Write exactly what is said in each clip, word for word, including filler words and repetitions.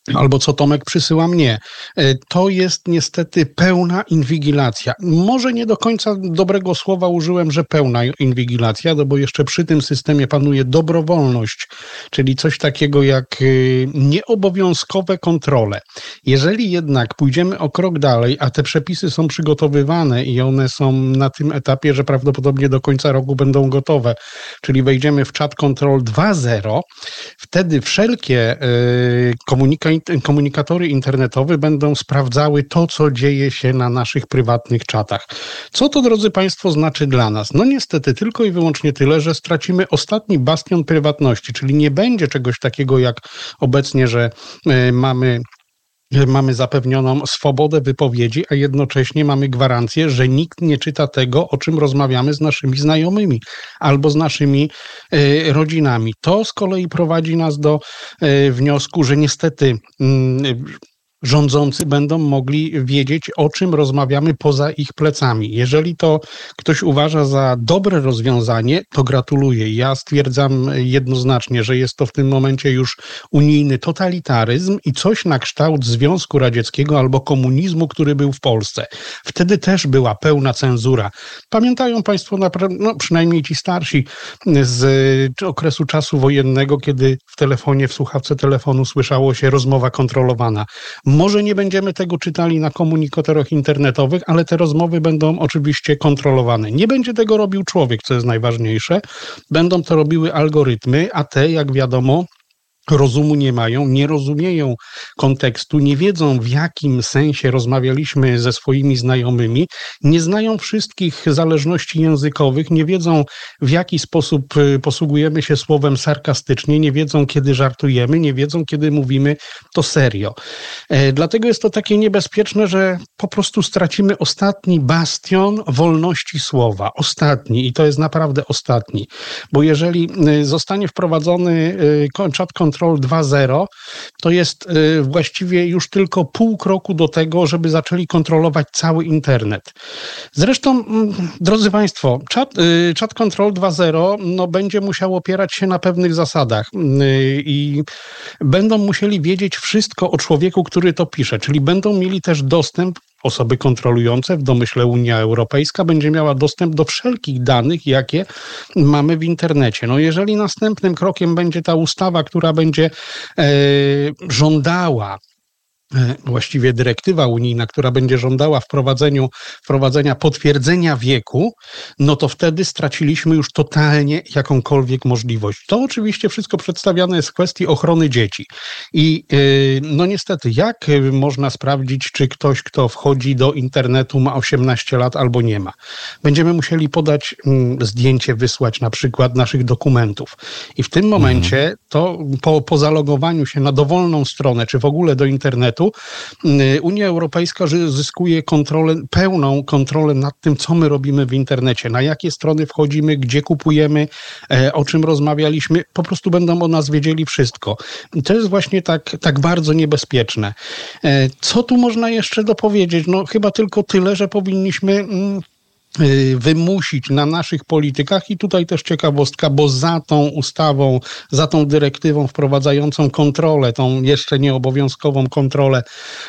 albo co Tomek przysyła mnie. To jest niestety pełna inwigilacja. Może nie do końca dobrego słowa użyłem, że pełna inwigilacja, no bo jeszcze przy tym systemie panuje dobrowolność, czyli coś takiego jak nieobowiązkowe kontrole. Jeżeli jednak pójdziemy o krok dalej, a te przepisy są przygotowywane i one są na tym etapie, że prawdopodobnie do końca roku będą gotowe, czyli wejdziemy w Chat Control dwa zero, wtedy wszelkie komunikaty komunikatory internetowe będą sprawdzały to, co dzieje się na naszych prywatnych czatach. Co to, drodzy Państwo, znaczy dla nas? No niestety tylko i wyłącznie tyle, że stracimy ostatni bastion prywatności, czyli nie będzie czegoś takiego jak obecnie, że y, mamy Mamy zapewnioną swobodę wypowiedzi, a jednocześnie mamy gwarancję, że nikt nie czyta tego, o czym rozmawiamy z naszymi znajomymi albo z naszymi y, rodzinami. To z kolei prowadzi nas do y, wniosku, że niestety y, rządzący będą mogli wiedzieć, o czym rozmawiamy poza ich plecami. Jeżeli to ktoś uważa za dobre rozwiązanie, to gratuluję. Ja stwierdzam jednoznacznie, że jest to w tym momencie już unijny totalitaryzm i coś na kształt Związku Radzieckiego albo komunizmu, który był w Polsce. Wtedy też była pełna cenzura. Pamiętają Państwo, no przynajmniej ci starsi, z okresu czasu wojennego, kiedy w telefonie, w słuchawce telefonu słyszało się rozmowa kontrolowana. Może nie będziemy tego czytali na komunikatorach internetowych, ale te rozmowy będą oczywiście kontrolowane. Nie będzie tego robił człowiek, co jest najważniejsze. Będą to robiły algorytmy, a te, jak wiadomo, rozumu nie mają, nie rozumieją kontekstu, nie wiedzą, w jakim sensie rozmawialiśmy ze swoimi znajomymi, nie znają wszystkich zależności językowych, nie wiedzą, w jaki sposób posługujemy się słowem sarkastycznie, nie wiedzą, kiedy żartujemy, nie wiedzą, kiedy mówimy to serio. Dlatego jest to takie niebezpieczne, że po prostu stracimy ostatni bastion wolności słowa. Ostatni i to jest naprawdę ostatni. Bo jeżeli zostanie wprowadzony Chat Control dwa zero, to jest y, właściwie już tylko pół kroku do tego, żeby zaczęli kontrolować cały internet. Zresztą, y, drodzy Państwo, Chat, y, Chat Control dwa zero no, będzie musiał opierać się na pewnych zasadach y, i będą musieli wiedzieć wszystko o człowieku, który to pisze, czyli będą mieli też dostęp. Osoby kontrolujące, w domyśle Unia Europejska, będzie miała dostęp do wszelkich danych, jakie mamy w internecie. No jeżeli następnym krokiem będzie ta ustawa, która będzie e, żądała, właściwie dyrektywa unijna, która będzie żądała wprowadzeniu, wprowadzenia potwierdzenia wieku, no to wtedy straciliśmy już totalnie jakąkolwiek możliwość. To oczywiście wszystko przedstawiane jest w kwestii ochrony dzieci. I yy, no niestety, jak można sprawdzić, czy ktoś, kto wchodzi do internetu, ma osiemnaście lat albo nie ma? Będziemy musieli podać mm, zdjęcie, wysłać na przykład naszych dokumentów. I w tym momencie mhm. to po, po zalogowaniu się na dowolną stronę, czy w ogóle do internetu, Unia Europejska zyskuje kontrolę, pełną kontrolę nad tym, co my robimy w internecie, na jakie strony wchodzimy, gdzie kupujemy, o czym rozmawialiśmy. Po prostu będą o nas wiedzieli wszystko. I to jest właśnie tak, tak bardzo niebezpieczne. Co tu można jeszcze dopowiedzieć? No chyba tylko tyle, że powinniśmy wymusić na naszych politykach i tutaj też ciekawostka, bo za tą ustawą, za tą dyrektywą wprowadzającą kontrolę, tą jeszcze nieobowiązkową kontrolę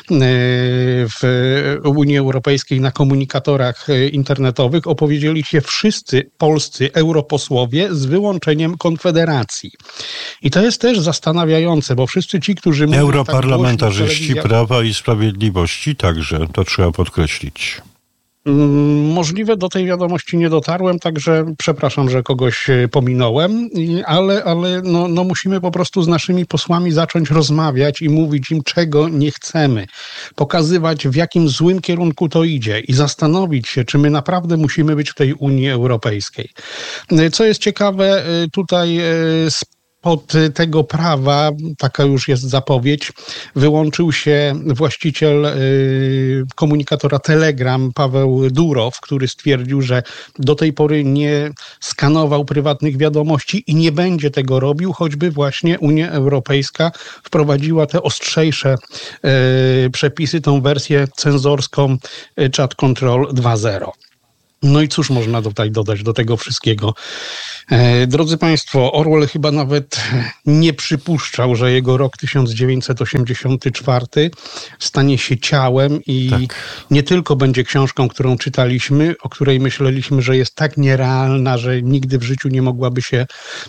w Unii Europejskiej na komunikatorach internetowych opowiedzieli się wszyscy polscy europosłowie z wyłączeniem Konfederacji. I to jest też zastanawiające, bo wszyscy ci, którzy mówią europarlamentarzyści tak Prawa i Sprawiedliwości także, to trzeba podkreślić. Możliwe, do tej wiadomości nie dotarłem, także przepraszam, że kogoś pominąłem, ale, ale no, no musimy po prostu z naszymi posłami zacząć rozmawiać i mówić im, czego nie chcemy. Pokazywać, w jakim złym kierunku to idzie i zastanowić się, czy my naprawdę musimy być w tej Unii Europejskiej. Co jest ciekawe, tutaj spod tego prawa, taka już jest zapowiedź, wyłączył się właściciel y, komunikatora Telegram, Paweł Durow, który stwierdził, że do tej pory nie skanował prywatnych wiadomości i nie będzie tego robił, choćby właśnie Unia Europejska wprowadziła te ostrzejsze y, przepisy, tą wersję cenzorską y, Chat Control dwa zero. No i cóż można tutaj dodać do tego wszystkiego? E, drodzy Państwo, Orwell chyba nawet nie przypuszczał, że jego rok tysiąc dziewięćset osiemdziesiąty czwarty stanie się ciałem i tak. nie tylko będzie książką, którą czytaliśmy, o której myśleliśmy, że jest tak nierealna, że nigdy w życiu nie mogłaby się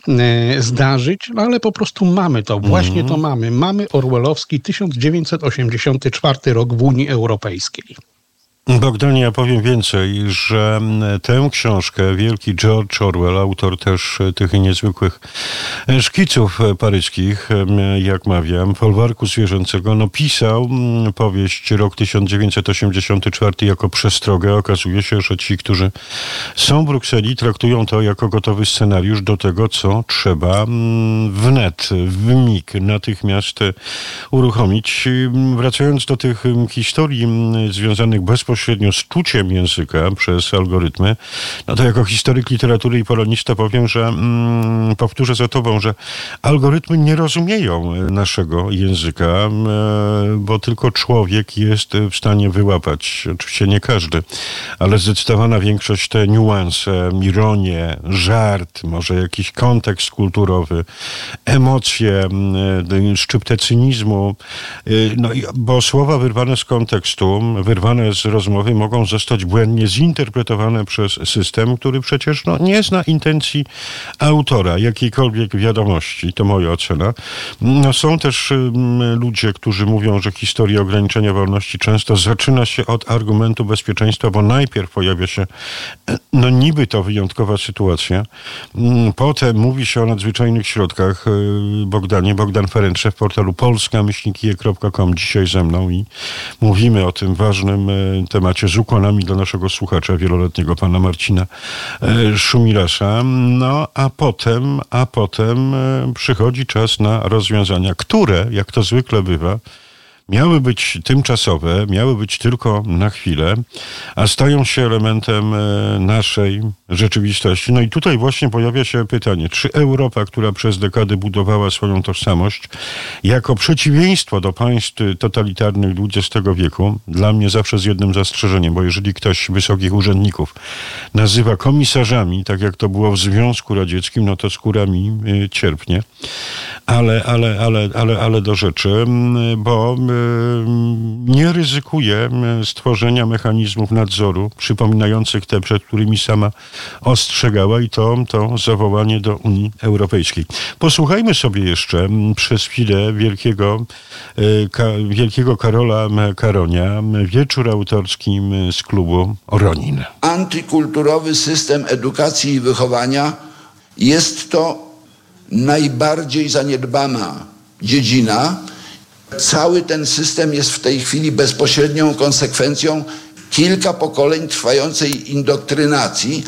e, zdarzyć, no ale po prostu mamy to, właśnie mm. to mamy. Mamy orwellowski tysiąc dziewięćset osiemdziesiąty czwarty rok w Unii Europejskiej. Bogdanie, ja powiem więcej, że tę książkę wielki George Orwell, autor też tych niezwykłych szkiców paryskich, jak mawiam, folwarku zwierzęcego, no pisał powieść rok tysiąc dziewięćset osiemdziesiąty czwarty jako przestrogę. Okazuje się, że ci, którzy są w Brukseli, traktują to jako gotowy scenariusz do tego, co trzeba wnet, w mig natychmiast uruchomić. Wracając do tych historii związanych bezpośrednio bezpośrednio z czuciem języka przez algorytmy, no to jako historyk literatury i polonista powiem, że mm, powtórzę za tobą, że algorytmy nie rozumieją naszego języka, e, bo tylko człowiek jest w stanie wyłapać, oczywiście nie każdy, ale zdecydowana większość te niuanse, ironię, żart, może jakiś kontekst kulturowy, emocje, e, szczyptę cynizmu, e, no, bo słowa wyrwane z kontekstu, wyrwane z rozmowy mogą zostać błędnie zinterpretowane przez system, który przecież no, nie zna intencji autora jakiejkolwiek wiadomości. To moja ocena. No, są też um, ludzie, którzy mówią, że historia ograniczenia wolności często zaczyna się od argumentu bezpieczeństwa, bo najpierw pojawia się no niby to wyjątkowa sytuacja. Potem mówi się o nadzwyczajnych środkach. Bogdanie, Bogdan Ferenczew w portalu polska myślnik kije kropka com dzisiaj ze mną i mówimy o tym ważnym temacie z ukłonami dla naszego słuchacza wieloletniego, pana Marcina Szumilasza. No, a potem, a potem przychodzi czas na rozwiązania, które, jak to zwykle bywa, miały być tymczasowe, miały być tylko na chwilę, a stają się elementem naszej rzeczywistości. No i tutaj właśnie pojawia się pytanie, czy Europa, która przez dekady budowała swoją tożsamość, jako przeciwieństwo do państw totalitarnych dwudziestego wieku, dla mnie zawsze z jednym zastrzeżeniem, bo jeżeli ktoś wysokich urzędników nazywa komisarzami, tak jak to było w Związku Radzieckim, no to skórami cierpnie. Ale, ale, ale, ale, ale do rzeczy, bo nie ryzykuje stworzenia mechanizmów nadzoru przypominających te, przed którymi sama ostrzegała, i to, to zawołanie do Unii Europejskiej. Posłuchajmy sobie jeszcze przez chwilę wielkiego, ka, wielkiego Karola Karonia, wieczór autorski z klubu Ronin. Antykulturowy system edukacji i wychowania jest to najbardziej zaniedbana dziedzina. Cały ten system jest w tej chwili bezpośrednią konsekwencją kilka pokoleń trwającej indoktrynacji.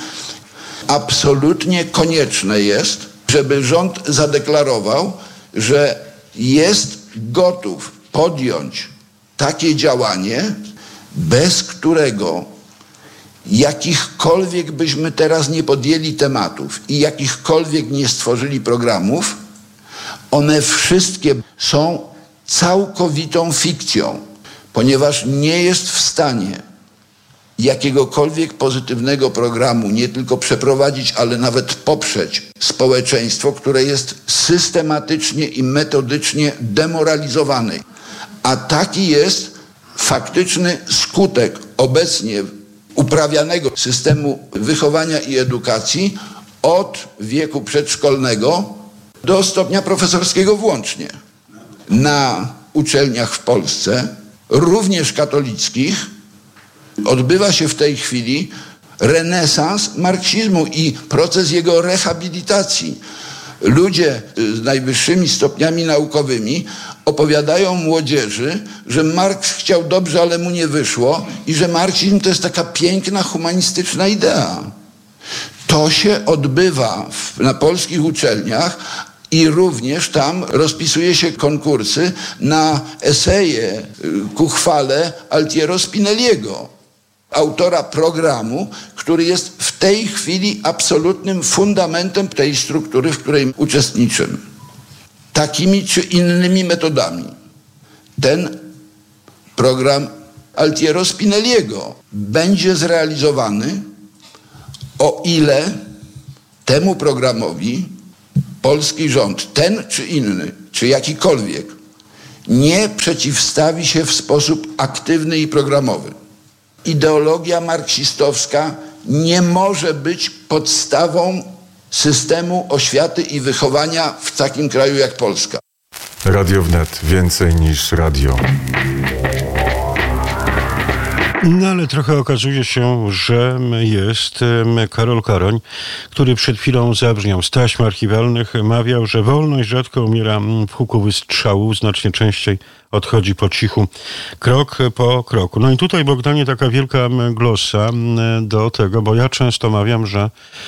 Absolutnie konieczne jest, żeby rząd zadeklarował, że jest gotów podjąć takie działanie, bez którego jakichkolwiek byśmy teraz nie podjęli tematów i jakichkolwiek nie stworzyli programów, one wszystkie są całkowitą fikcją, ponieważ nie jest w stanie jakiegokolwiek pozytywnego programu nie tylko przeprowadzić, ale nawet poprzeć społeczeństwo, które jest systematycznie i metodycznie demoralizowane. A taki jest faktyczny skutek obecnie uprawianego systemu wychowania i edukacji od wieku przedszkolnego do stopnia profesorskiego włącznie. Na uczelniach w Polsce, również katolickich, odbywa się w tej chwili renesans marksizmu i proces jego rehabilitacji. Ludzie z najwyższymi stopniami naukowymi opowiadają młodzieży, że Marks chciał dobrze, ale mu nie wyszło i że marksizm to jest taka piękna, humanistyczna idea. To się odbywa w, na polskich uczelniach i również tam rozpisuje się konkursy na eseje ku chwale Altiero Spinelliego, autora programu, który jest w tej chwili absolutnym fundamentem tej struktury, w której uczestniczymy. Takimi czy innymi metodami ten program Altiero Spinelliego będzie zrealizowany o ile temu programowi polski rząd, ten czy inny, czy jakikolwiek, nie przeciwstawi się w sposób aktywny i programowy. Ideologia marksistowska nie może być podstawą systemu oświaty i wychowania w takim kraju jak Polska. Radio Wnet. Więcej niż radio. No ale trochę okazuje się, że jest Karol Karoń, który przed chwilą zabrzmiał z taśm archiwalnych, mawiał, że wolność rzadko umiera w huku wystrzału, znacznie częściej odchodzi po cichu, krok po kroku. No i tutaj, Bogdanie, taka wielka glosa do tego, bo ja często mawiam, że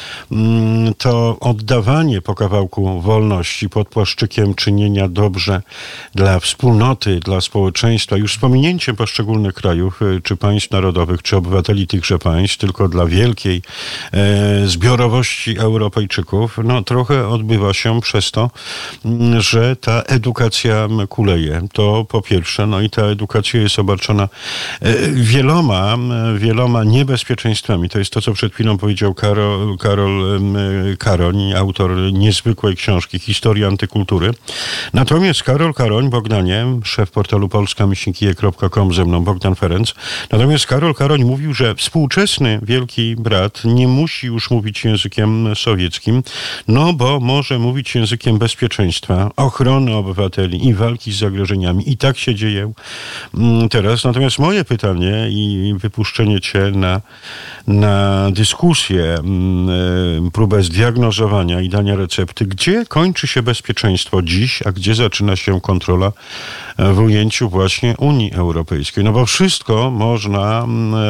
to oddawanie po kawałku wolności pod płaszczykiem czynienia dobrze dla wspólnoty, dla społeczeństwa, już z pominięciem poszczególnych krajów, czy państw narodowych, czy obywateli tychże państw, tylko dla wielkiej e, zbiorowości Europejczyków, no trochę odbywa się przez to, że ta edukacja kuleje. To po pierwsze, no i ta edukacja jest obarczona wieloma, wieloma niebezpieczeństwami. To jest to, co przed chwilą powiedział Karol, Karol Karoń, autor niezwykłej książki Historia antykultury. Natomiast Karol Karoń, Bogdanie, szef portalu polska myślnik kije kropka com, ze mną Bogdan Ferenc. Natomiast Karol Karoń mówił, że współczesny Wielki Brat nie musi już mówić językiem sowieckim, no bo może mówić językiem bezpieczeństwa, ochrony obywateli i walki z zagrożeniami. I tak się dzieje teraz. Natomiast moje pytanie i wypuszczenie cię na, na dyskusję, próbę zdiagnozowania i dania recepty, gdzie kończy się bezpieczeństwo dziś, a gdzie zaczyna się kontrola w ujęciu właśnie Unii Europejskiej. No bo wszystko można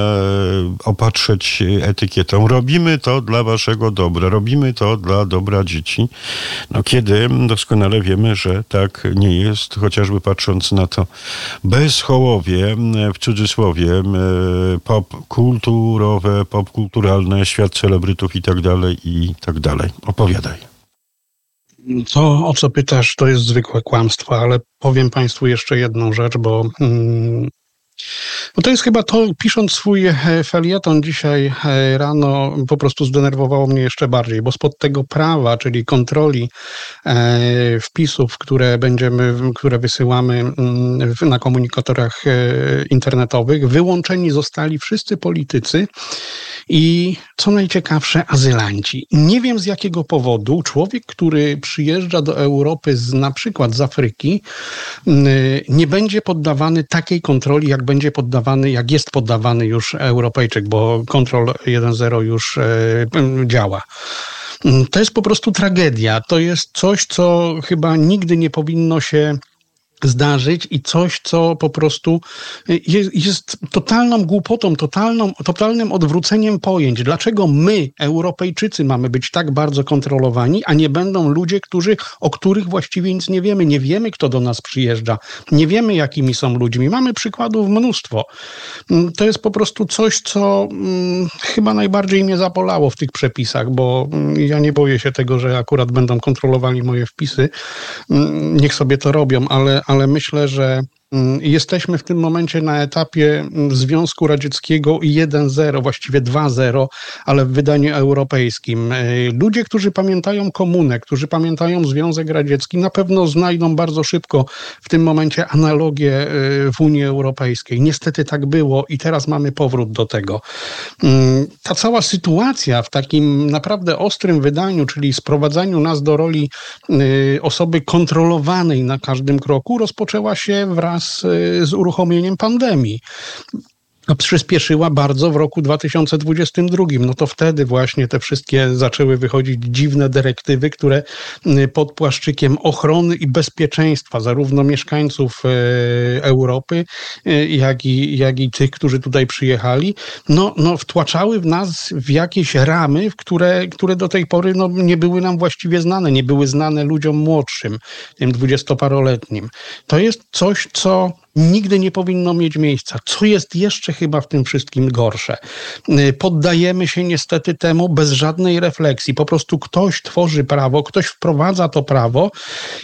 opatrzeć etykietą. Robimy to dla waszego dobra, robimy to dla dobra dzieci. No kiedy doskonale wiemy, że tak nie jest, chociażby patrząc na to bezhołowie, w cudzysłowie, popkulturowe, popkulturalne, świat celebrytów i tak dalej, i tak dalej. Opowiadaj. To, o co pytasz, to jest zwykłe kłamstwo, ale powiem Państwu jeszcze jedną rzecz, bo... Hmm, Bo to jest chyba to, pisząc swój felieton dzisiaj rano, po prostu zdenerwowało mnie jeszcze bardziej, bo spod tego prawa, czyli kontroli e, wpisów, które będziemy, które wysyłamy na komunikatorach internetowych, wyłączeni zostali wszyscy politycy i co najciekawsze, azylanci. Nie wiem z jakiego powodu człowiek, który przyjeżdża do Europy z, na przykład z Afryki, nie będzie poddawany takiej kontroli, jak będzie poddawany, jak jest poddawany już Europejczyk, bo kontrol jeden zero już e, działa. To jest po prostu tragedia. To jest coś, co chyba nigdy nie powinno się zdarzyć i coś, co po prostu jest, jest totalną głupotą, totalną, totalnym odwróceniem pojęć. Dlaczego my, Europejczycy, mamy być tak bardzo kontrolowani, a nie będą ludzie, którzy, o których właściwie nic nie wiemy. Nie wiemy, kto do nas przyjeżdża. Nie wiemy, jakimi są ludźmi. Mamy przykładów mnóstwo. To jest po prostu coś, co hmm, chyba najbardziej mnie zabolało w tych przepisach, bo ja nie boję się tego, że akurat będą kontrolowali moje wpisy. Niech sobie to robią, ale ale myślę, że jesteśmy w tym momencie na etapie Związku Radzieckiego jeden zero, właściwie dwa zero, ale w wydaniu europejskim. Ludzie, którzy pamiętają komunę, którzy pamiętają Związek Radziecki, na pewno znajdą bardzo szybko w tym momencie analogię w Unii Europejskiej. Niestety tak było i teraz mamy powrót do tego. Ta cała sytuacja w takim naprawdę ostrym wydaniu, czyli sprowadzaniu nas do roli osoby kontrolowanej na każdym kroku, rozpoczęła się wraz z uruchomieniem pandemii. A przyspieszyła bardzo w roku dwa tysiące dwudziestym drugim. No to wtedy właśnie te wszystkie zaczęły wychodzić dziwne dyrektywy, które pod płaszczykiem ochrony i bezpieczeństwa zarówno mieszkańców Europy, jak i, jak i tych, którzy tutaj przyjechali, no, no wtłaczały w nas w jakieś ramy, w które, które do tej pory no, nie były nam właściwie znane, nie były znane ludziom młodszym, tym dwudziestoparoletnim. To jest coś, co nigdy nie powinno mieć miejsca. Co jest jeszcze chyba w tym wszystkim gorsze? Poddajemy się niestety temu bez żadnej refleksji. Po prostu ktoś tworzy prawo, ktoś wprowadza to prawo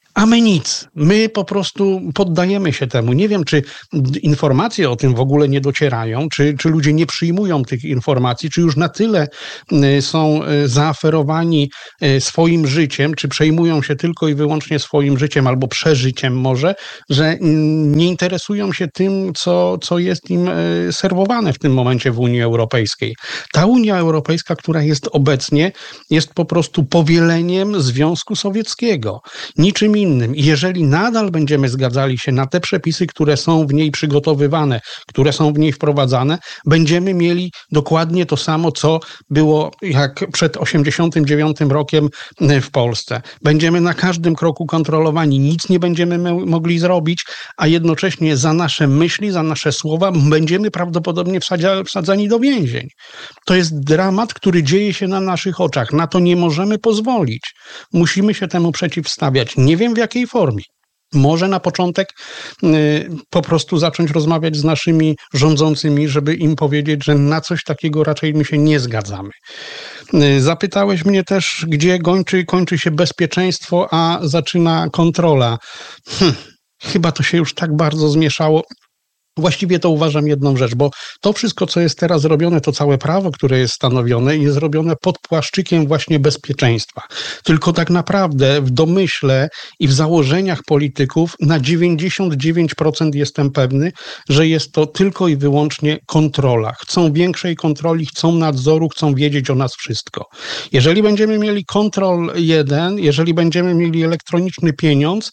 A my nic. My po prostu poddajemy się temu. Nie wiem, czy informacje o tym w ogóle nie docierają, czy, czy ludzie nie przyjmują tych informacji, czy już na tyle są zaaferowani swoim życiem, czy przejmują się tylko i wyłącznie swoim życiem albo przeżyciem może, że nie interesują się tym, co, co jest im serwowane w tym momencie w Unii Europejskiej. Ta Unia Europejska, która jest obecnie, jest po prostu powieleniem Związku Sowieckiego. Niczym innym. Jeżeli nadal będziemy zgadzali się na te przepisy, które są w niej przygotowywane, które są w niej wprowadzane, będziemy mieli dokładnie to samo, co było jak przed osiemdziesiątym dziewiątym rokiem w Polsce. Będziemy na każdym kroku kontrolowani, nic nie będziemy mogli zrobić, a jednocześnie za nasze myśli, za nasze słowa będziemy prawdopodobnie wsadzia, wsadzani do więzień. To jest dramat, który dzieje się na naszych oczach. Na to nie możemy pozwolić. Musimy się temu przeciwstawiać. Nie wiem w jakiej formie. Może na początek y, po prostu zacząć rozmawiać z naszymi rządzącymi, żeby im powiedzieć, że na coś takiego raczej my się nie zgadzamy. Y, zapytałeś mnie też, gdzie kończy, kończy się bezpieczeństwo, a zaczyna kontrola. Hm, chyba to się już tak bardzo zmieszało. Właściwie to uważam jedną rzecz, bo to wszystko, co jest teraz robione, to całe prawo, które jest stanowione, jest robione pod płaszczykiem właśnie bezpieczeństwa. Tylko tak naprawdę w domyśle i w założeniach polityków na dziewięćdziesiąt dziewięć procent jestem pewny, że jest to tylko i wyłącznie kontrola. Chcą większej kontroli, chcą nadzoru, chcą wiedzieć o nas wszystko. Jeżeli będziemy mieli kontrol jeden, jeżeli będziemy mieli elektroniczny pieniądz,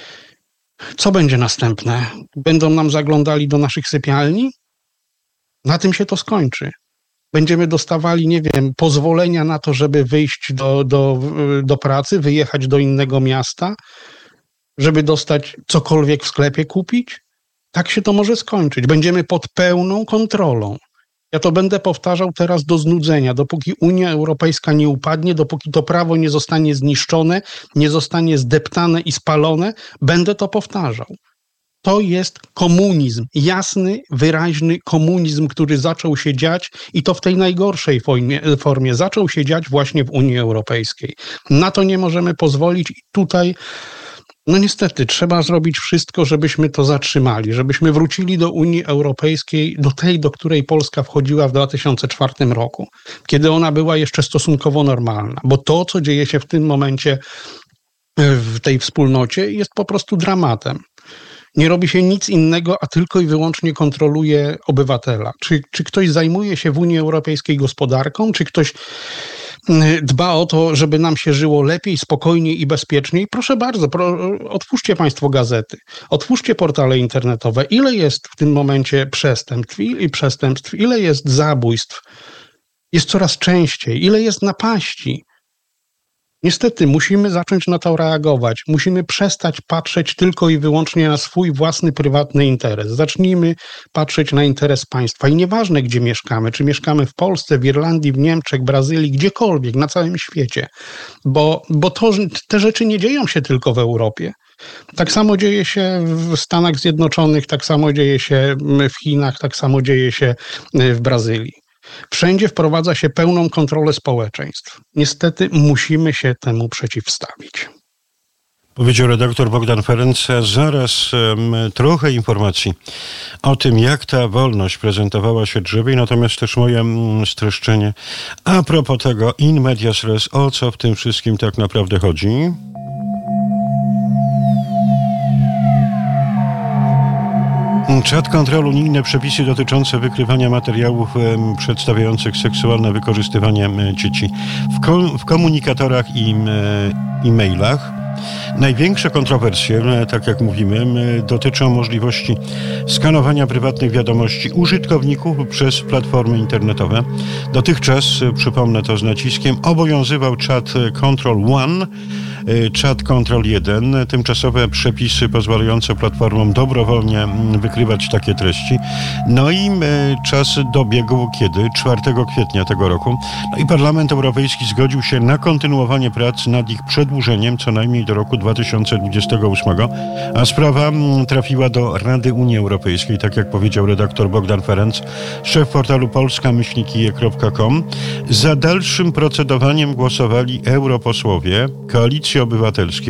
co będzie następne? Będą nam zaglądali do naszych sypialni? Na tym się to skończy. Będziemy dostawali, nie wiem, pozwolenia na to, żeby wyjść do, do, do pracy, wyjechać do innego miasta, żeby dostać cokolwiek w sklepie kupić? Tak się to może skończyć. Będziemy pod pełną kontrolą. Ja to będę powtarzał teraz do znudzenia. Dopóki Unia Europejska nie upadnie, dopóki to prawo nie zostanie zniszczone, nie zostanie zdeptane i spalone, będę to powtarzał. To jest komunizm. Jasny, wyraźny komunizm, który zaczął się dziać i to w tej najgorszej formie, formie zaczął się dziać właśnie w Unii Europejskiej. Na to nie możemy pozwolić i tutaj no niestety, trzeba zrobić wszystko, żebyśmy to zatrzymali, żebyśmy wrócili do Unii Europejskiej, do tej, do której Polska wchodziła w dwa tysiące czwartym roku, kiedy ona była jeszcze stosunkowo normalna, bo to, co dzieje się w tym momencie w tej wspólnocie, jest po prostu dramatem. Nie robi się nic innego, a tylko i wyłącznie kontroluje obywatela. Czy, czy ktoś zajmuje się w Unii Europejskiej gospodarką, czy ktoś dba o to, żeby nam się żyło lepiej, spokojniej i bezpieczniej? Proszę bardzo, pro, otwórzcie Państwo gazety, otwórzcie portale internetowe. Ile jest w tym momencie przestępstw i przestępstw, ile jest zabójstw? Jest coraz częściej. Ile jest napaści? Niestety musimy zacząć na to reagować. Musimy przestać patrzeć tylko i wyłącznie na swój własny, prywatny interes. Zacznijmy patrzeć na interes państwa. I nieważne, gdzie mieszkamy, czy mieszkamy w Polsce, w Irlandii, w Niemczech, Brazylii, gdziekolwiek, na całym świecie. Bo, bo to, te rzeczy nie dzieją się tylko w Europie. Tak samo dzieje się w Stanach Zjednoczonych, tak samo dzieje się w Chinach, tak samo dzieje się w Brazylii. Wszędzie wprowadza się pełną kontrolę społeczeństw. Niestety musimy się temu przeciwstawić. Powiedział redaktor Bogdan Ferenc. Zaraz um, trochę informacji o tym, jak ta wolność prezentowała się drzewiej, natomiast też moje um, streszczenie a propos tego in medias res, o co w tym wszystkim tak naprawdę chodzi. Chat Control, unijne przepisy dotyczące wykrywania materiałów e, przedstawiających seksualne wykorzystywanie e, dzieci w, ko- w komunikatorach i e, e-mailach. Największe kontrowersje, tak jak mówimy, dotyczą możliwości skanowania prywatnych wiadomości użytkowników przez platformy internetowe. Dotychczas, przypomnę to z naciskiem, obowiązywał Chat Control One, Chat Control jeden, tymczasowe przepisy pozwalające platformom dobrowolnie wykrywać takie treści. No i czas dobiegł kiedy? czwartego kwietnia tego roku. No i Parlament Europejski zgodził się na kontynuowanie prac nad ich przedłużeniem co najmniej do roku dwa tysiące dwudziestego ósmego, a sprawa trafiła do Rady Unii Europejskiej, tak jak powiedział redaktor Bogdan Ferenc, szef portalu polska myślnik kije kropka com. Za dalszym procedowaniem głosowali europosłowie Koalicji Obywatelskiej,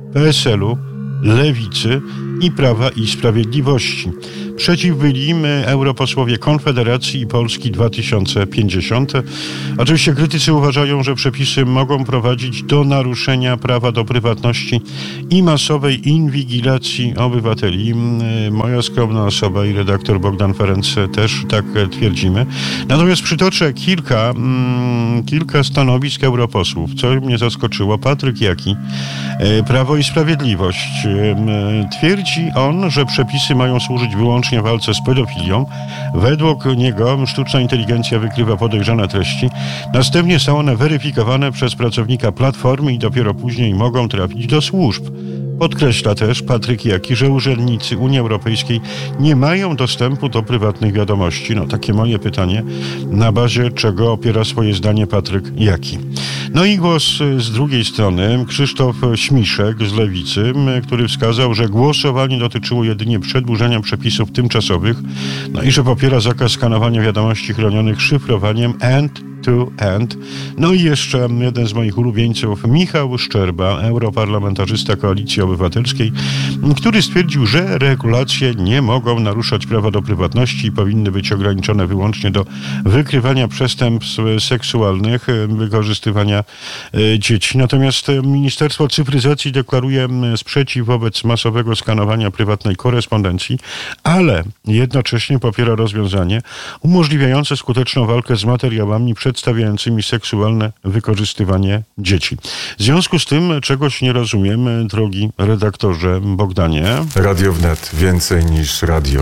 P S L-u, Lewicy i Prawa i Sprawiedliwości. Przeciw byli europosłowie Konfederacji i Polski dwa tysiące pięćdziesiąt. Oczywiście krytycy uważają, że przepisy mogą prowadzić do naruszenia prawa do prywatności i masowej inwigilacji obywateli. Moja skromna osoba i redaktor Bogdan Ferenc też tak twierdzimy. Natomiast przytoczę kilka, kilka stanowisk europosłów, co mnie zaskoczyło. Patryk Jaki, Prawo i Sprawiedliwość. Twierdzi on, że przepisy mają służyć wyłącznie w walce z pedofilią. Według niego sztuczna inteligencja wykrywa podejrzane treści. Następnie są one weryfikowane przez pracownika platformy i dopiero później mogą trafić do służb. Podkreśla też Patryk Jaki, że urzędnicy Unii Europejskiej nie mają dostępu do prywatnych wiadomości. No takie moje pytanie, na bazie czego opiera swoje zdanie Patryk Jaki. No i głos z drugiej strony Krzysztof Śmiszek z Lewicy, który wskazał, że głosowanie dotyczyło jedynie przedłużenia przepisów tymczasowych, no i że popiera zakaz skanowania wiadomości chronionych szyfrowaniem end-to-end. No i jeszcze jeden z moich ulubieńców, Michał Szczerba, europarlamentarzysta Koalicji Obywatelskiej, który stwierdził, że regulacje nie mogą naruszać prawa do prywatności i powinny być ograniczone wyłącznie do wykrywania przestępstw seksualnych, wykorzystywania dzieci. Natomiast Ministerstwo Cyfryzacji deklaruje sprzeciw wobec masowego skanowania prywatnej korespondencji, ale jednocześnie popiera rozwiązanie umożliwiające skuteczną walkę z materiałami przedstawiającymi seksualne wykorzystywanie dzieci. W związku z tym czegoś nie rozumiem, drogi redaktorze Bogdanie. Radio Wnet. Więcej niż radio.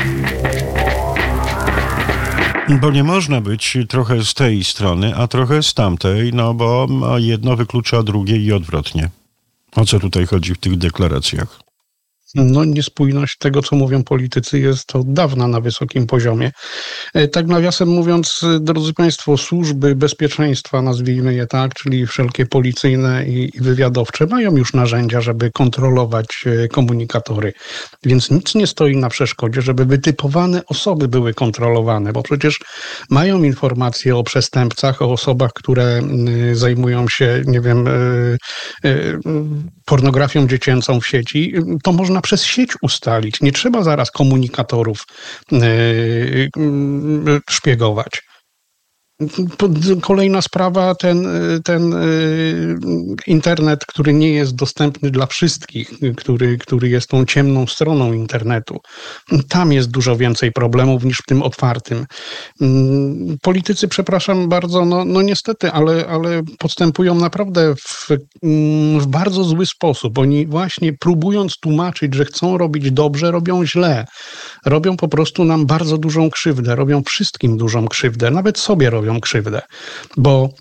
Bo nie można być trochę z tej strony, a trochę z tamtej, no bo jedno wyklucza drugie i odwrotnie. O co tutaj chodzi w tych deklaracjach? No, niespójność tego, co mówią politycy, jest od dawna na wysokim poziomie. Tak nawiasem mówiąc, drodzy Państwo, służby bezpieczeństwa, nazwijmy je tak, czyli wszelkie policyjne i wywiadowcze, mają już narzędzia, żeby kontrolować komunikatory. Więc nic nie stoi na przeszkodzie, żeby wytypowane osoby były kontrolowane, bo przecież mają informacje o przestępcach, o osobach, które zajmują się, nie wiem, pornografią dziecięcą w sieci. To można przez sieć ustalić. Nie trzeba zaraz komunikatorów yy, yy, szpiegować. Kolejna sprawa, ten, ten internet, który nie jest dostępny dla wszystkich, który, który jest tą ciemną stroną internetu. Tam jest dużo więcej problemów niż w tym otwartym. Politycy, przepraszam bardzo, no, no niestety, ale, ale postępują naprawdę w, w bardzo zły sposób. Oni właśnie próbując tłumaczyć, że chcą robić dobrze, robią źle. Robią po prostu nam bardzo dużą krzywdę. Robią wszystkim dużą krzywdę. Nawet sobie robią krzywdę, bo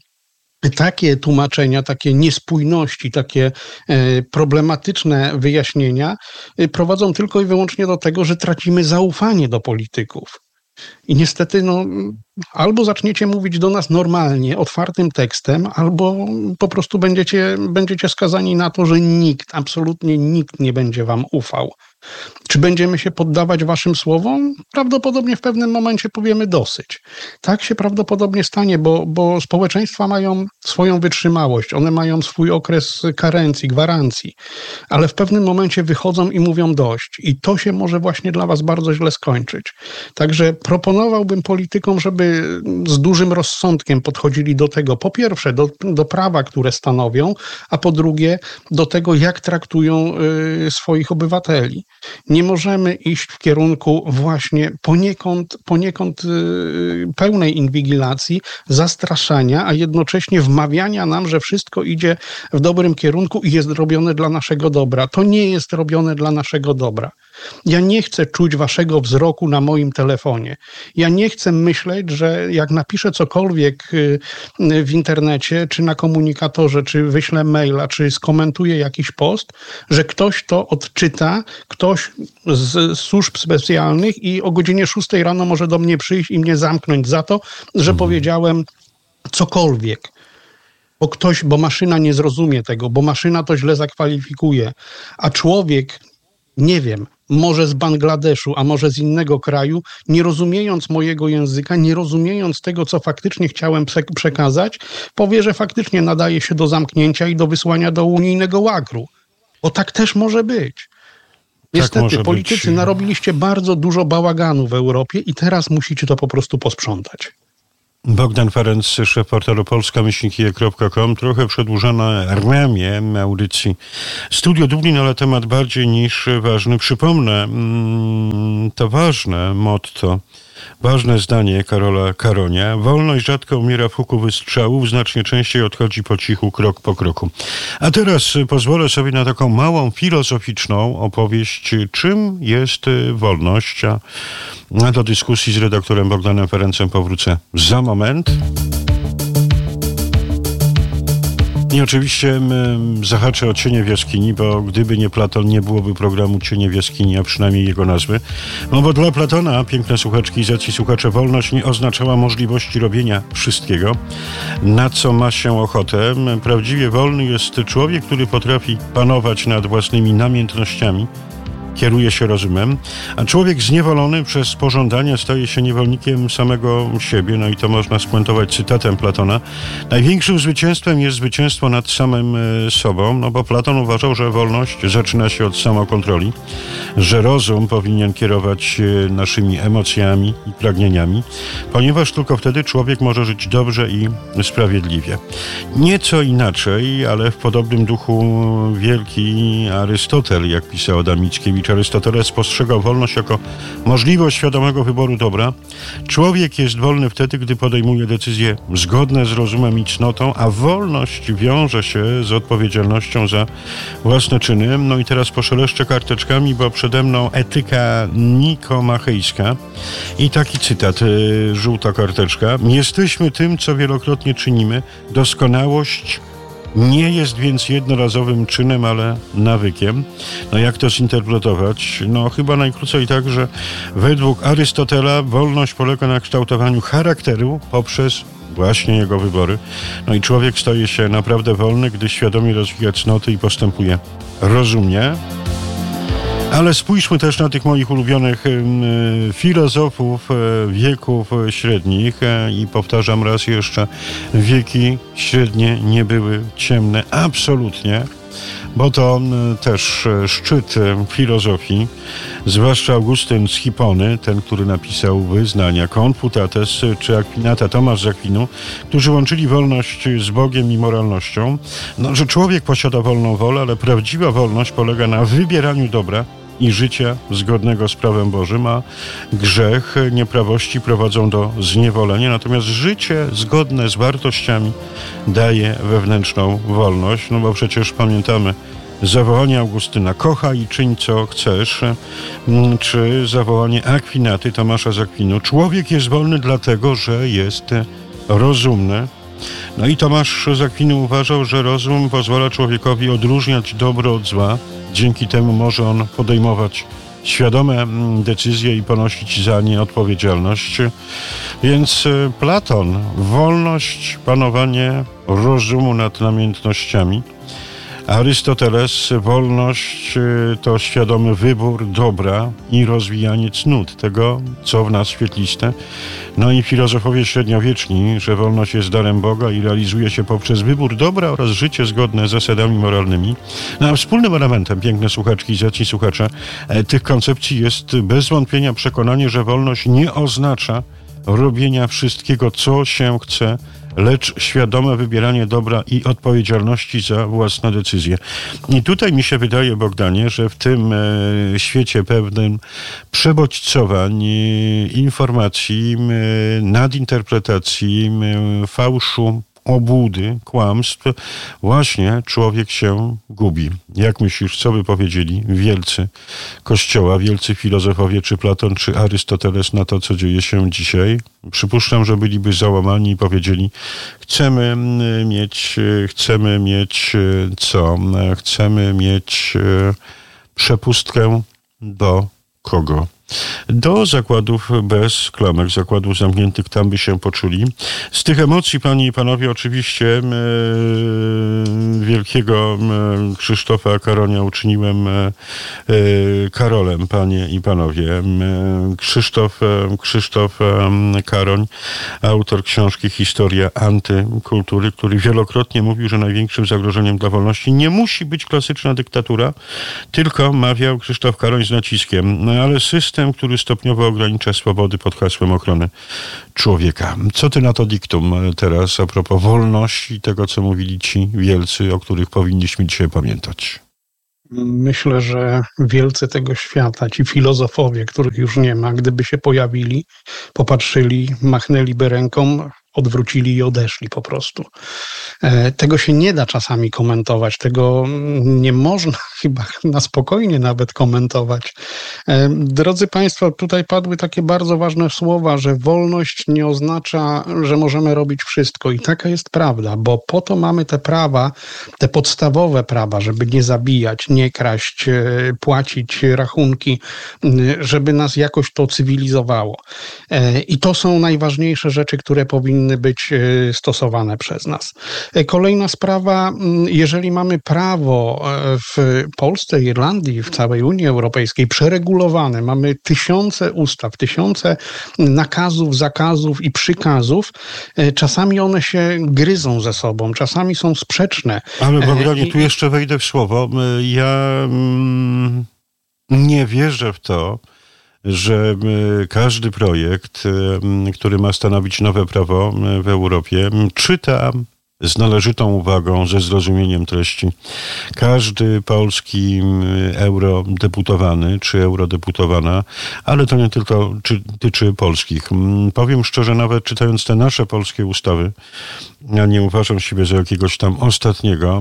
takie tłumaczenia, takie niespójności, takie problematyczne wyjaśnienia prowadzą tylko i wyłącznie do tego, że tracimy zaufanie do polityków. I niestety, no, albo zaczniecie mówić do nas normalnie, otwartym tekstem, albo po prostu będziecie, będziecie skazani na to, że nikt, absolutnie nikt nie będzie wam ufał. Czy będziemy się poddawać waszym słowom? Prawdopodobnie w pewnym momencie powiemy dosyć. Tak się prawdopodobnie stanie, bo, bo społeczeństwa mają swoją wytrzymałość, one mają swój okres karencji, gwarancji, ale w pewnym momencie wychodzą i mówią dość. I to się może właśnie dla was bardzo źle skończyć. Także proponowałbym politykom, żeby z dużym rozsądkiem podchodzili do tego, po pierwsze do, do prawa, które stanowią, a po drugie do tego, jak traktują y, swoich obywateli. Nie możemy iść w kierunku właśnie poniekąd, poniekąd yy, pełnej inwigilacji, zastraszania, a jednocześnie wmawiania nam, że wszystko idzie w dobrym kierunku i jest robione dla naszego dobra. To nie jest robione dla naszego dobra. Ja nie chcę czuć waszego wzroku na moim telefonie. Ja nie chcę myśleć, że jak napiszę cokolwiek w internecie, czy na komunikatorze, czy wyślę maila, czy skomentuję jakiś post, że ktoś to odczyta, ktoś z służb specjalnych i o godzinie szóstej rano może do mnie przyjść i mnie zamknąć za to, że mhm. powiedziałem cokolwiek. Bo ktoś, bo maszyna nie zrozumie tego, bo maszyna to źle zakwalifikuje, a człowiek, nie wiem, może z Bangladeszu, a może z innego kraju, nie rozumiejąc mojego języka, nie rozumiejąc tego, co faktycznie chciałem przekazać, powie, że faktycznie nadaje się do zamknięcia i do wysłania do unijnego łagru. Bo tak też może być. Niestety, może politycy być. narobiliście bardzo dużo bałaganu w Europie i teraz musicie to po prostu posprzątać. Bogdan Ferenc, szef portalu polska myślnik kropka com. Trochę przedłużone ramię audycji Studio Dublin, ale temat bardziej niż ważny. Przypomnę, to ważne motto, ważne zdanie Karola Karonia. Wolność rzadko umiera w huku wystrzałów, znacznie częściej odchodzi po cichu, krok po kroku. A teraz pozwolę sobie na taką małą, filozoficzną opowieść, czym jest wolność. A do dyskusji z redaktorem Bogdanem Ferencem powrócę za moment. I oczywiście m, zahaczę o Cienie w jaskini, bo gdyby nie Platon, nie byłoby programu Cienie w jaskini, a przynajmniej jego nazwy. No bo dla Platona, piękne słuchaczki i zaci słuchacze, wolność nie oznaczała możliwości robienia wszystkiego, na co ma się ochotę. Prawdziwie wolny jest człowiek, który potrafi panować nad własnymi namiętnościami, kieruje się rozumem, a człowiek zniewolony przez pożądania staje się niewolnikiem samego siebie. No i to można spuentować cytatem Platona. Największym zwycięstwem jest zwycięstwo nad samym sobą, no bo Platon uważał, że wolność zaczyna się od samokontroli, że rozum powinien kierować naszymi emocjami i pragnieniami, ponieważ tylko wtedy człowiek może żyć dobrze i sprawiedliwie. Nieco inaczej, ale w podobnym duchu wielki Arystotel, jak pisał Adam Mickiewicz, Arystoteles postrzegał wolność jako możliwość świadomego wyboru dobra. Człowiek jest wolny wtedy, gdy podejmuje decyzje zgodne z rozumem i cnotą, a wolność wiąże się z odpowiedzialnością za własne czyny. No i teraz poszeleszczę karteczkami, bo przede mną etyka nikomachejska i taki cytat, żółta karteczka. Jesteśmy tym, co wielokrotnie czynimy. Doskonałość nie jest więc jednorazowym czynem, ale nawykiem. No jak to zinterpretować? No chyba najkrócej tak, że według Arystotela wolność polega na kształtowaniu charakteru poprzez właśnie jego wybory. No i człowiek staje się naprawdę wolny, gdy świadomie rozwija cnoty i postępuje rozumnie. Ale spójrzmy też na tych moich ulubionych y, filozofów y, wieków średnich y, i powtarzam raz jeszcze, wieki średnie nie były ciemne, absolutnie, bo to y, też y, szczyt y, filozofii, zwłaszcza Augustyn z Hipony, ten, który napisał Wyznania, Konfutates y, czy Akwinata, Tomasz z Akwinu, którzy łączyli wolność z Bogiem i moralnością. No, że człowiek posiada wolną wolę, ale prawdziwa wolność polega na wybieraniu dobra i życia zgodnego z prawem Bożym, a grzech, nieprawości prowadzą do zniewolenia, natomiast życie zgodne z wartościami daje wewnętrzną wolność, no bo przecież pamiętamy zawołanie Augustyna, kochaj i czyń co chcesz, czy zawołanie Akwinaty, Tomasza z Akwinu, człowiek jest wolny dlatego, że jest rozumny. No i Tomasz z Akwinu uważał, że rozum pozwala człowiekowi odróżniać dobro od zła. Dzięki temu może on podejmować świadome decyzje i ponosić za nie odpowiedzialność. Więc Platon, wolność, panowanie rozumu nad namiętnościami. Arystoteles, wolność to świadomy wybór dobra i rozwijanie cnót, tego, co w nas świetliste. No i filozofowie średniowieczni, że wolność jest darem Boga i realizuje się poprzez wybór dobra oraz życie zgodne z zasadami moralnymi. No a wspólnym elementem, piękne słuchaczki i zacni słuchacze, tych koncepcji jest bez wątpienia przekonanie, że wolność nie oznacza robienia wszystkiego, co się chce, lecz świadome wybieranie dobra i odpowiedzialności za własne decyzje. I tutaj mi się wydaje, Bogdanie, że w tym e, świecie pewnym przebodźcowań, e, informacji, e, nadinterpretacji, e, fałszu, obłudy, kłamstw, właśnie człowiek się gubi. Jak myślisz, co by powiedzieli wielcy Kościoła, wielcy filozofowie, czy Platon, czy Arystoteles na to, co dzieje się dzisiaj? Przypuszczam, że byliby załamani i powiedzieli, chcemy mieć, chcemy mieć co? Chcemy mieć przepustkę do kogo? do zakładów bez klamek, zakładów zamkniętych, tam by się poczuli. Z tych emocji, panie i panowie, oczywiście e, wielkiego e, Krzysztofa Karonia uczyniłem e, Karolem, panie i panowie. E, Krzysztof, e, Krzysztof e, Karoń, autor książki Historia antykultury, który wielokrotnie mówił, że największym zagrożeniem dla wolności nie musi być klasyczna dyktatura, tylko, mawiał Krzysztof Karoń z naciskiem, no ale system, który stopniowo ogranicza swobody pod hasłem ochrony człowieka. Co ty na to diktum teraz a propos wolności i tego, co mówili ci wielcy, o których powinniśmy dzisiaj pamiętać? Myślę, że wielcy tego świata, ci filozofowie, których już nie ma, gdyby się pojawili, popatrzyli, machnęliby ręką, odwrócili i odeszli po prostu. Tego się nie da czasami komentować, tego nie można chyba na spokojnie nawet komentować. Drodzy Państwo, tutaj padły takie bardzo ważne słowa, że wolność nie oznacza, że możemy robić wszystko i taka jest prawda, bo po to mamy te prawa, te podstawowe prawa, żeby nie zabijać, nie kraść, płacić rachunki, żeby nas jakoś to cywilizowało. I to są najważniejsze rzeczy, które powinny być stosowane przez nas. Kolejna sprawa, jeżeli mamy prawo w Polsce, Irlandii, w całej Unii Europejskiej przeregulowane, mamy tysiące ustaw, tysiące nakazów, zakazów i przykazów, czasami one się gryzą ze sobą, czasami są sprzeczne. Ale Bogdanie, tu jeszcze wejdę w słowo. Ja mm, nie wierzę w to, że każdy projekt, który ma stanowić nowe prawo w Europie, czyta z należytą uwagą, ze zrozumieniem treści. Każdy polski eurodeputowany czy eurodeputowana, ale to nie tylko czy, tyczy polskich. Powiem szczerze, nawet czytając te nasze polskie ustawy, ja nie uważam siebie za jakiegoś tam ostatniego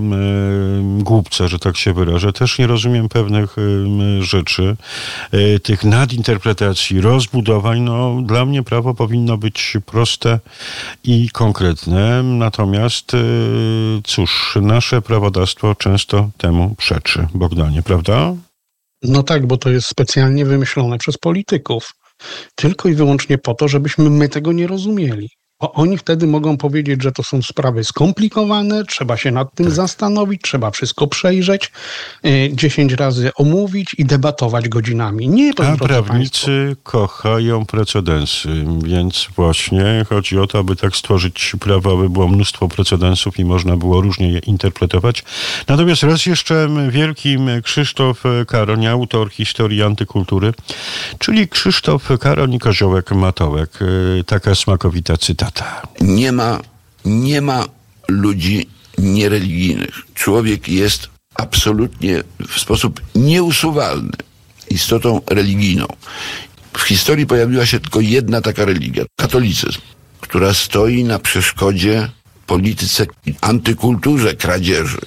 y, głupca, że tak się wyrażę. Też nie rozumiem pewnych y, rzeczy, y, tych nadinterpretacji, rozbudowań. No, dla mnie prawo powinno być proste i konkretne. Natomiast y, cóż, nasze prawodawstwo często temu przeczy. Bogdanie, prawda? No tak, bo to jest specjalnie wymyślone przez polityków. Tylko i wyłącznie po to, żebyśmy my tego nie rozumieli. Bo oni wtedy mogą powiedzieć, że to są sprawy skomplikowane, trzeba się nad tym tak. zastanowić, trzeba wszystko przejrzeć, dziesięć razy omówić i debatować godzinami. Nie, to A prawnicy kochają precedensy, więc właśnie chodzi o to, aby tak stworzyć prawo, aby było mnóstwo precedensów i można było różnie je interpretować. Natomiast raz jeszcze wielki Krzysztof Karoń, autor Historii antykultury, czyli Krzysztof Karoń Koziołek-Matołek. Taka smakowita cytata. Nie ma, nie ma ludzi niereligijnych. Człowiek jest absolutnie w sposób nieusuwalny istotą religijną. W historii pojawiła się tylko jedna taka religia, katolicyzm, która stoi na przeszkodzie polityce, antykulturze kradzieży.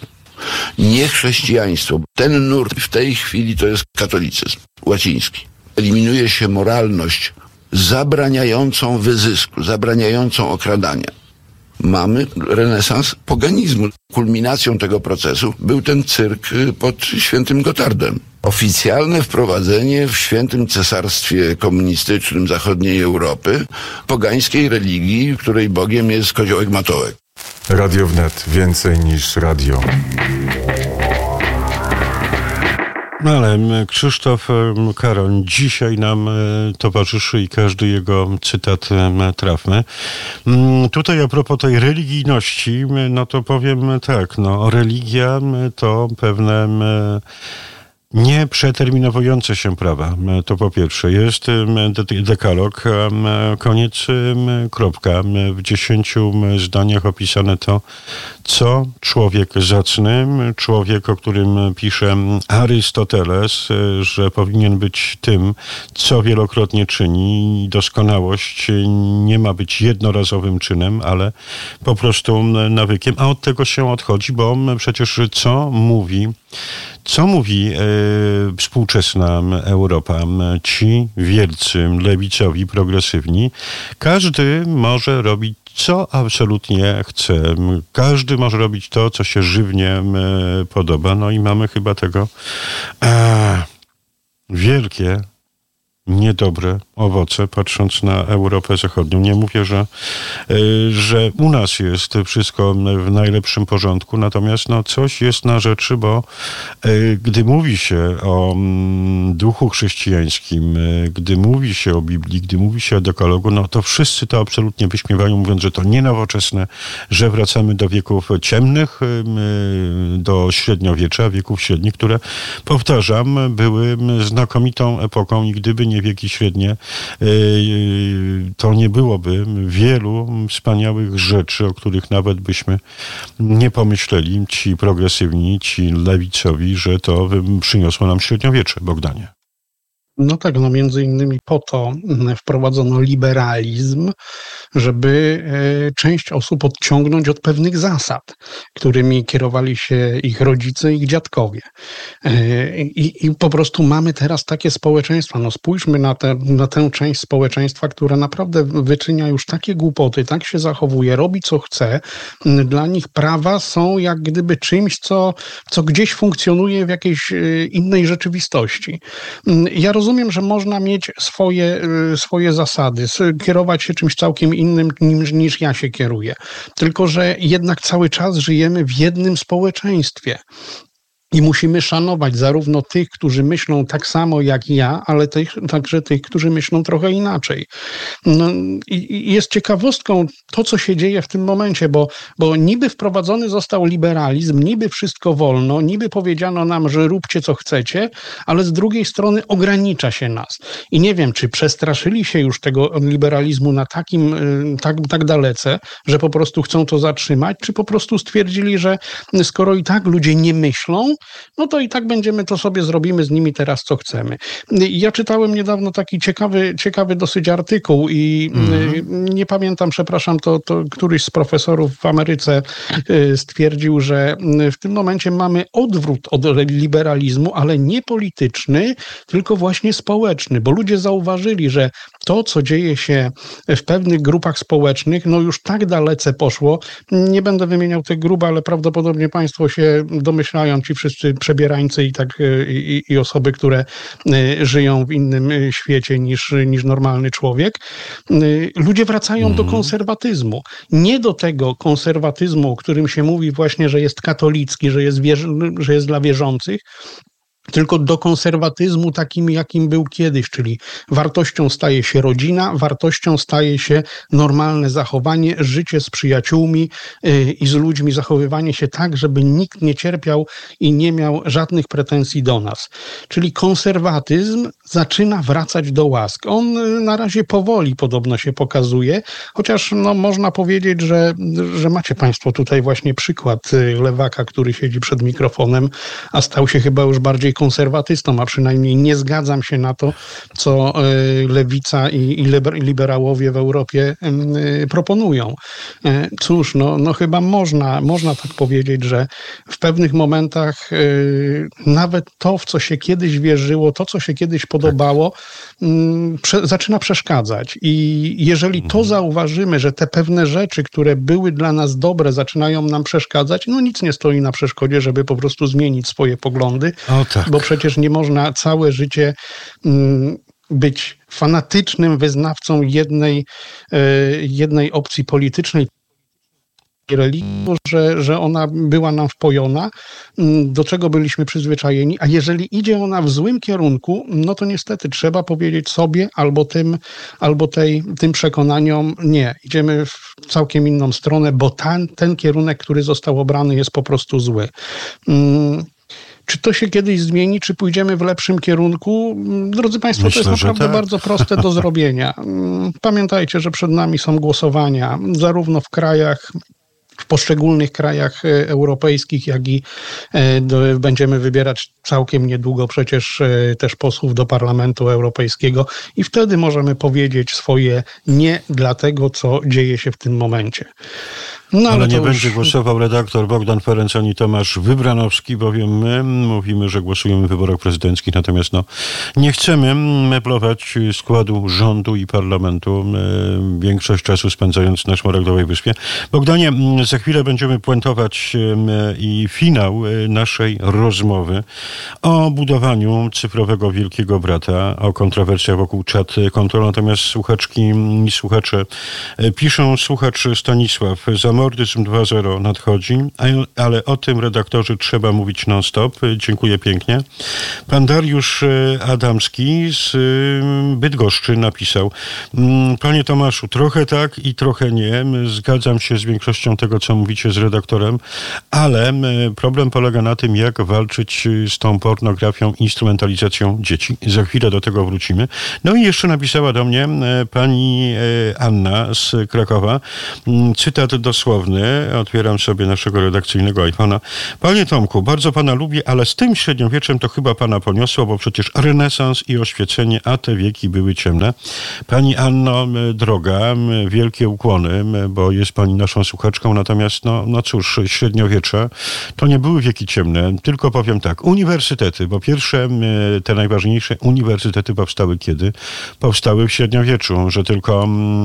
Nie chrześcijaństwo. Ten nurt w tej chwili to jest katolicyzm łaciński. Eliminuje się moralność zabraniającą wyzysku, zabraniającą okradania. Mamy renesans poganizmu. Kulminacją tego procesu był ten cyrk pod świętym Gotthardem. Oficjalne wprowadzenie w świętym cesarstwie komunistycznym zachodniej Europy pogańskiej religii, której Bogiem jest Koziołek-Matołek. Radio Wnet. Więcej niż radio. No ale Krzysztof Karoń dzisiaj nam towarzyszy i każdy jego cytat trafmy. Tutaj a propos tej religijności, no to powiem tak, no religia to pewne nie przeterminowujące się prawa. To po pierwsze. Jest dekalog, koniec, kropka. W dziesięciu zdaniach opisane to, co człowiek zacny, człowiek, o którym pisze Arystoteles, że powinien być tym, co wielokrotnie czyni. Doskonałość nie ma być jednorazowym czynem, ale po prostu nawykiem. A od tego się odchodzi, bo przecież co mówi Co mówi e, współczesna Europa? Ci wielcy, lewicowi, progresywni, każdy może robić, co absolutnie chce. Każdy może robić to, co się żywnie e, podoba. No i mamy chyba tego e, wielkie niedobre owoce, patrząc na Europę Zachodnią. Nie mówię, że, że u nas jest wszystko w najlepszym porządku, natomiast no, coś jest na rzeczy, bo gdy mówi się o duchu chrześcijańskim, gdy mówi się o Biblii, gdy mówi się o dekalogu, no to wszyscy to absolutnie wyśmiewają, mówiąc, że to nienowoczesne, że wracamy do wieków ciemnych, do średniowiecza, wieków średnich, które, powtarzam, były znakomitą epoką i gdyby nie wieki średnie, to nie byłoby wielu wspaniałych rzeczy, o których nawet byśmy nie pomyśleli, ci progresywni, ci lewicowi, że to przyniosło nam średniowiecze, Bogdanie. No tak, no między innymi po to wprowadzono liberalizm, żeby część osób odciągnąć od pewnych zasad, którymi kierowali się ich rodzice, ich dziadkowie. I, i po prostu mamy teraz takie społeczeństwa. No spójrzmy na, te, na tę część społeczeństwa, która naprawdę wyczynia już takie głupoty, tak się zachowuje, robi co chce. Dla nich prawa są jak gdyby czymś, co, co gdzieś funkcjonuje w jakiejś innej rzeczywistości. Ja rozumiem, Rozumiem, że można mieć swoje, swoje zasady, kierować się czymś całkiem innym niż, niż ja się kieruję. Tylko że jednak cały czas żyjemy w jednym społeczeństwie. I musimy szanować zarówno tych, którzy myślą tak samo jak ja, ale tych, także tych, którzy myślą trochę inaczej. No, i, i jest ciekawostką to, co się dzieje w tym momencie, bo, bo niby wprowadzony został liberalizm, niby wszystko wolno, niby powiedziano nam, że róbcie co chcecie, ale z drugiej strony ogranicza się nas. I nie wiem, czy przestraszyli się już tego liberalizmu na takim, tak, tak dalece, że po prostu chcą to zatrzymać, czy po prostu stwierdzili, że skoro i tak ludzie nie myślą, no to i tak będziemy to sobie zrobimy z nimi teraz, co chcemy. Ja czytałem niedawno taki ciekawy, ciekawy dosyć artykuł i mm. nie pamiętam, przepraszam, to, to któryś z profesorów w Ameryce stwierdził, że w tym momencie mamy odwrót od liberalizmu, ale nie polityczny, tylko właśnie społeczny, bo ludzie zauważyli, że to, co dzieje się w pewnych grupach społecznych, no już tak dalece poszło. Nie będę wymieniał tych grup, ale prawdopodobnie państwo się domyślają, ci wszyscy przebierańcy i tak i, i osoby, które żyją w innym świecie niż, niż normalny człowiek. Ludzie wracają mm. do konserwatyzmu. Nie do tego konserwatyzmu, o którym się mówi właśnie, że jest katolicki, że jest, wierzy, że jest dla wierzących, tylko do konserwatyzmu takim, jakim był kiedyś, czyli wartością staje się rodzina, wartością staje się normalne zachowanie, życie z przyjaciółmi yy, i z ludźmi, zachowywanie się tak, żeby nikt nie cierpiał i nie miał żadnych pretensji do nas. Czyli konserwatyzm zaczyna wracać do łask. On yy, na razie powoli podobno się pokazuje, chociaż no, można powiedzieć, że, że macie państwo tutaj właśnie przykład yy, lewaka, który siedzi przed mikrofonem, a stał się chyba już bardziej konserwatystą, a przynajmniej nie zgadzam się na to, co lewica i liberałowie w Europie proponują. Cóż, no, no chyba można, można tak powiedzieć, że w pewnych momentach nawet to, w co się kiedyś wierzyło, to, co się kiedyś podobało, prze, zaczyna przeszkadzać. I jeżeli to zauważymy, że te pewne rzeczy, które były dla nas dobre, zaczynają nam przeszkadzać, no nic nie stoi na przeszkodzie, żeby po prostu zmienić swoje poglądy. O, tak. Bo przecież nie można całe życie mm, być fanatycznym wyznawcą jednej, y, jednej opcji politycznej, religii, że, że ona była nam wpojona, do czego byliśmy przyzwyczajeni, a jeżeli idzie ona w złym kierunku, no to niestety trzeba powiedzieć sobie albo tym, albo tej, tym przekonaniom nie. Idziemy w całkiem inną stronę, bo ten, ten kierunek, który został obrany, jest po prostu zły. Hmm. Czy to się kiedyś zmieni, czy pójdziemy w lepszym kierunku? Drodzy Państwo, Myślę, to jest naprawdę tak. bardzo proste do zrobienia. Pamiętajcie, że przed nami są głosowania, zarówno w krajach, w poszczególnych krajach europejskich, jak i będziemy wybierać całkiem niedługo przecież też posłów do Parlamentu Europejskiego i wtedy możemy powiedzieć swoje nie dla tego, co dzieje się w tym momencie. No, ale ale nie już... będzie głosował redaktor Bogdan Ferenc ani Tomasz Wybranowski, bowiem my mówimy, że głosujemy w wyborach prezydenckich, natomiast no, nie chcemy meblować składu rządu i parlamentu, większość czasu spędzając na Szmaragdowej Wyspie. Bogdanie, za chwilę będziemy puentować i finał naszej rozmowy o budowaniu cyfrowego Wielkiego Brata, o kontrowersjach wokół Chat Control, natomiast słuchaczki i słuchacze piszą, słuchacz Stanisław, zamordyzm dwa zero nadchodzi, ale o tym, redaktorze, trzeba mówić non-stop. Dziękuję pięknie. Pan Dariusz Adamski z Bydgoszczy napisał: Panie Tomaszu, trochę tak i trochę nie. Zgadzam się z większością tego, co mówicie z redaktorem, ale problem polega na tym, jak walczyć z tą pornografią, instrumentalizacją dzieci. Za chwilę do tego wrócimy. No i jeszcze napisała do mnie pani Anna z Krakowa. Cytat dosłowny. Otwieram sobie naszego redakcyjnego iPhone'a. Panie Tomku, bardzo pana lubię, ale z tym średniowieczem to chyba pana poniosło, bo przecież renesans i oświecenie, a te wieki były ciemne. Pani Anno, droga, wielkie ukłony, bo jest pani naszą słuchaczką, natomiast no, no cóż, średniowiecze to nie były wieki ciemne, tylko powiem tak, uniwersytety, bo pierwsze, te najważniejsze uniwersytety powstały kiedy? Powstały w średniowieczu, że tylko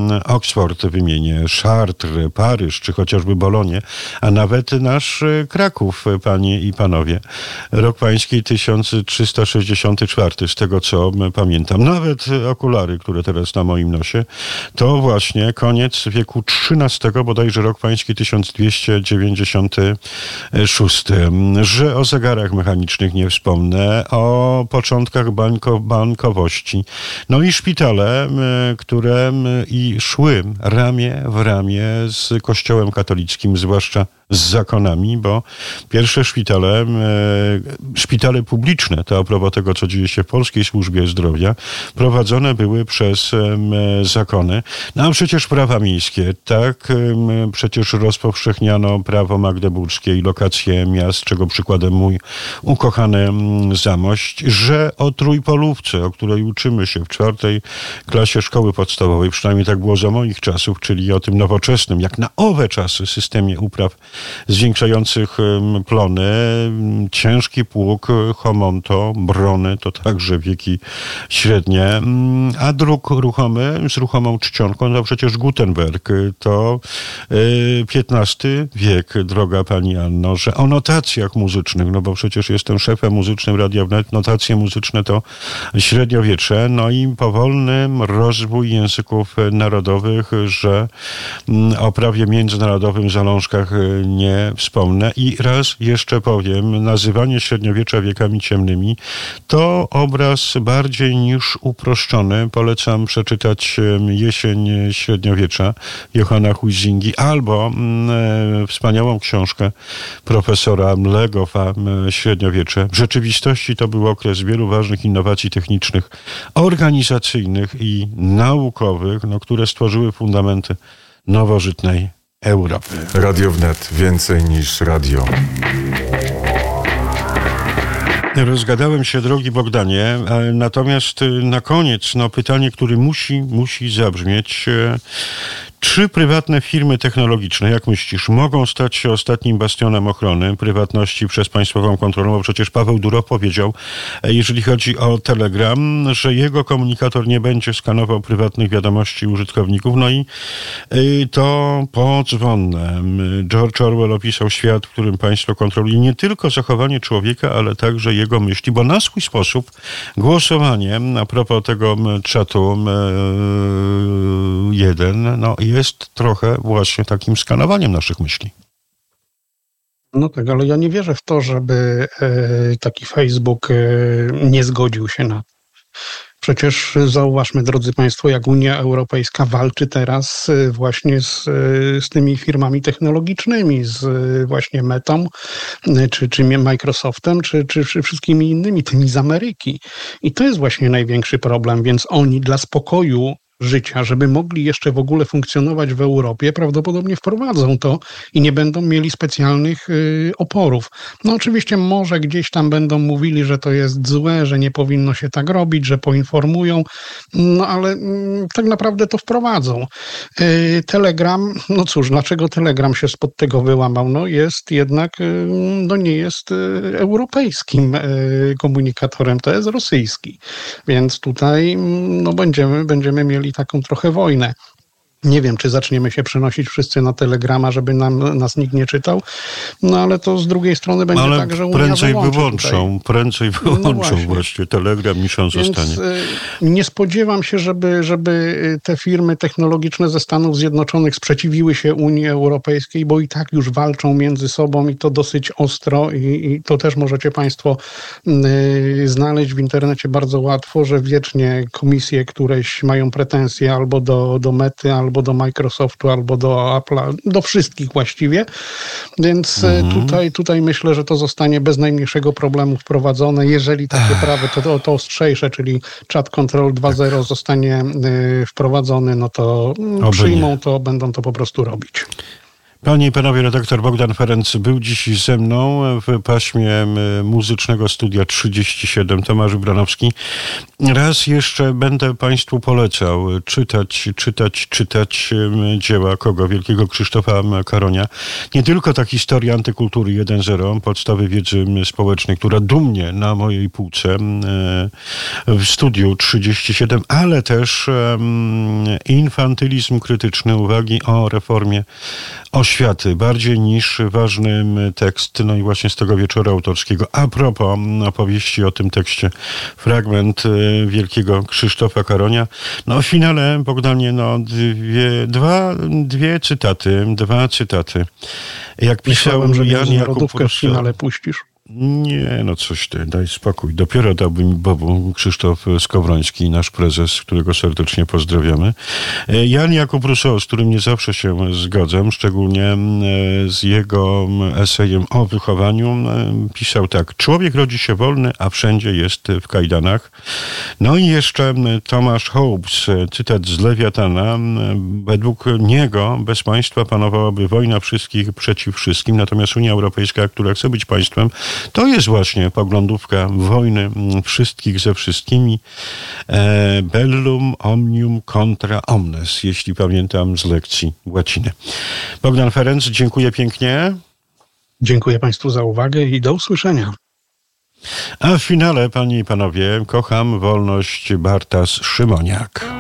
Oxford wymienię, Chartres, Paryż, czy chociażby Bolonie, a nawet nasz Kraków, panie i panowie. Rok pański tysiąc trzysta sześćdziesiąty czwarty, z tego co pamiętam. Nawet okulary, które teraz na moim nosie, to właśnie koniec wieku trzynastego, bodajże rok pański tysiąc dwieście dziewięćdziesiąty szósty. Że o zegarach mechanicznych nie wspomnę, o początkach banko, bankowości. No i szpitale, które i szły ramię w ramię z Kościołem katolickim, zwłaszcza z zakonami, bo pierwsze szpitale, e, szpitale publiczne, to a propos tego, co dzieje się w polskiej służbie zdrowia, prowadzone były przez e, zakony. No a przecież prawa miejskie, tak, e, przecież rozpowszechniano prawo magdeburskie i lokacje miast, czego przykładem mój ukochany Zamość, że o trójpolówce, o której uczymy się w czwartej klasie szkoły podstawowej, przynajmniej tak było za moich czasów, czyli o tym nowoczesnym, jak na owe czasy, systemie upraw zwiększających plony, ciężki pług, homonto, brony, to także wieki średnie, a druk ruchomy z ruchomą czcionką, no przecież Gutenberg, to piętnasty wiek, droga pani Anno, że o notacjach muzycznych, no bo przecież jestem szefem muzycznym Radia Wnet, notacje muzyczne to średniowiecze, no i powolny rozwój języków narodowych, że o prawie międzynarodowym zalążkach nie wspomnę. I raz jeszcze powiem, nazywanie średniowiecza wiekami ciemnymi to obraz bardziej niż uproszczony. Polecam przeczytać Jesień średniowiecza Johanna Huizingi albo e, wspaniałą książkę profesora Mlegowa Średniowiecze. W rzeczywistości to był okres wielu ważnych innowacji technicznych, organizacyjnych i naukowych, no, które stworzyły fundamenty nowożytnej Europy. Radio Wnet. Więcej niż radio. Rozgadałem się, drogi Bogdanie, natomiast na koniec no, pytanie, które musi, musi zabrzmieć. Czy prywatne firmy technologiczne, jak myślisz, mogą stać się ostatnim bastionem ochrony prywatności przez państwową kontrolę? Bo przecież Paweł Durow powiedział, jeżeli chodzi o Telegram, że jego komunikator nie będzie skanował prywatnych wiadomości użytkowników. No i to podzwonne. George Orwell opisał świat, w którym państwo kontroluje nie tylko zachowanie człowieka, ale także jego myśli, bo na swój sposób głosowanie a propos tego czatu jeden, no jest trochę właśnie takim skanowaniem naszych myśli. No tak, ale ja nie wierzę w to, żeby e, taki Facebook e, nie zgodził się na to. Przecież zauważmy, drodzy Państwo, jak Unia Europejska walczy teraz właśnie z, z tymi firmami technologicznymi, z właśnie Metą, czy, czy Microsoftem, czy, czy wszystkimi innymi, tymi z Ameryki. I to jest właśnie największy problem, więc oni dla spokoju życia, żeby mogli jeszcze w ogóle funkcjonować w Europie, prawdopodobnie wprowadzą to i nie będą mieli specjalnych y, oporów. No oczywiście może gdzieś tam będą mówili, że to jest złe, że nie powinno się tak robić, że poinformują, no ale y, tak naprawdę to wprowadzą. Y, Telegram, no cóż, dlaczego Telegram się spod tego wyłamał? No jest jednak, y, no nie jest y, europejskim y, komunikatorem, to jest rosyjski. Więc tutaj no będziemy, będziemy mieli taką trochę wojnę. Nie wiem, czy zaczniemy się przenosić wszyscy na Telegrama, żeby nam, nas nikt nie czytał, no ale to z drugiej strony będzie ale tak, że Unia prędzej wyłączy wyłączą, tutaj. prędzej wyłączą No właśnie. właśnie Telegram, niż on Więc zostanie. y, nie spodziewam się, żeby, żeby te firmy technologiczne ze Stanów Zjednoczonych sprzeciwiły się Unii Europejskiej, bo i tak już walczą między sobą i to dosyć ostro i, i to też możecie Państwo y, znaleźć w internecie bardzo łatwo, że wiecznie komisje któreś mają pretensje albo do, do Mety, albo do Microsoftu, albo do Apple'a, do wszystkich właściwie, więc mhm. tutaj, tutaj myślę, że to zostanie bez najmniejszego problemu wprowadzone, jeżeli takie prawo, to, to, to ostrzejsze, czyli Chat Control dwa zero tak. zostanie y, wprowadzony, no to Oby przyjmą nie. to, będą to po prostu robić. Panie i panowie, redaktor Bogdan Ferenc był dziś ze mną w paśmie muzycznego studia trzydzieści siedem. Tomasz Bronowski. Raz jeszcze będę Państwu polecał czytać, czytać, czytać dzieła kogo? Wielkiego Krzysztofa Karonia. Nie tylko ta historia antykultury jeden zero, podstawy wiedzy społecznej, która dumnie na mojej półce w studiu trzydzieści siedem, ale też infantylizm krytyczny, uwagi o reformie oświaty, bardziej niż ważny tekst, no i właśnie z tego wieczoru autorskiego. A propos opowieści o tym tekście, fragment wielkiego Krzysztofa Karonia. No w finale, Bogdanie, no dwie, dwa, dwie cytaty, dwa cytaty. Jak pisał Myślałem, że Jan Jakub w finale puścisz. Nie, no coś ty, daj spokój. Dopiero dałby mi Bobu Krzysztof Skowroński, nasz prezes, którego serdecznie pozdrawiamy. Jan Jakub Rousseau, z którym nie zawsze się zgadzam, szczególnie z jego esejem o wychowaniu, pisał tak. Człowiek rodzi się wolny, a wszędzie jest w kajdanach. No i jeszcze Thomas Hobbes, cytat z Lewiatana. Według niego bez państwa panowałaby wojna wszystkich przeciw wszystkim, natomiast Unia Europejska, która chce być państwem, to jest właśnie poglądówka wojny wszystkich ze wszystkimi. E, bellum omnium contra omnes, jeśli pamiętam z lekcji łaciny. Bogdan Ferenc, dziękuję pięknie. Dziękuję Państwu za uwagę i do usłyszenia. A w finale, panie i panowie, kocham wolność Bartas Szymoniak.